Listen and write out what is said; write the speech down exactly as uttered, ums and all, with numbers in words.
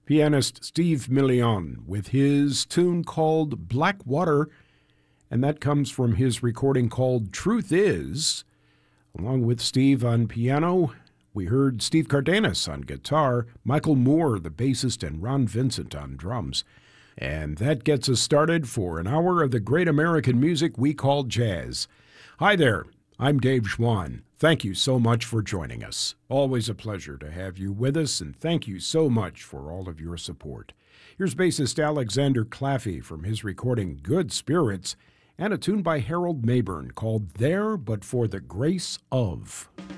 pianist Steve Million with his tune called Black Water, and that comes from his recording called Truth Is. Along with Steve on piano, we heard Steve Cardenas on guitar, Michael Moore, the bassist, and Ron Vincent on drums. And that gets us started for an hour of the great American music we call jazz. Hi there, I'm Dave Schwann. Thank you so much for joining us. Always a pleasure to have you with us, and thank you so much for all of your support. Here's bassist Alexander Claffey from his recording Good Spirits, and a tune by Harold Mabern called There But For the Grace Of.